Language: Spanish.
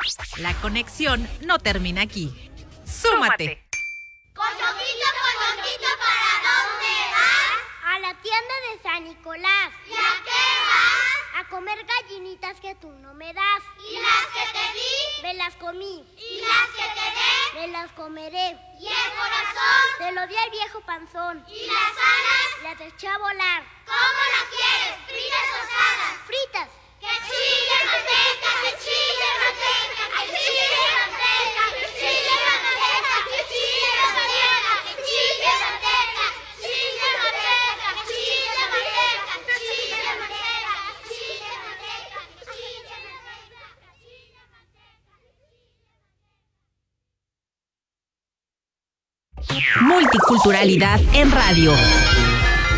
La conexión no termina aquí. ¡Súmate! Coyoquito, coyoquito, ¿para dónde vas? A la tienda de San Nicolás. ¿Y a qué vas? A comer gallinitas que tú no me das. ¿Y las que te di? Me las comí. ¿Y las que te dé? Me las comeré. ¿Y el corazón? Se lo di al viejo panzón. ¿Y las alas? Las eché a volar. ¿Cómo las quieres? ¿Fritas o asadas? Fritas. ¡Que chille manteca! ¡Que chille manteca! ¡Que chille manteca! ¡Que chille manteca! ¡Que chille manteca! ¡Que chille manteca! ¡Chille manteca! ¡Que chille manteca! ¡Que chille manteca! ¡Que chille manteca! ¡Que chille manteca! Multiculturalidad en radio.